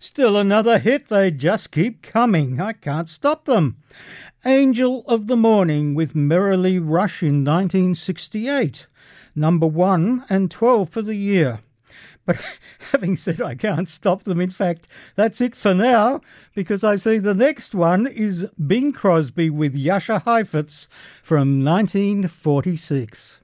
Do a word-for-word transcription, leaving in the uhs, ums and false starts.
Still another hit, they just keep coming. I can't stop them. Angel of the Morning with Merrily Rush in nineteen sixty-eight. Number one and twelve for the year. But having said I can't stop them, in fact, that's it for now, because I see the next one is Bing Crosby with Yasha Heifetz from nineteen forty-six.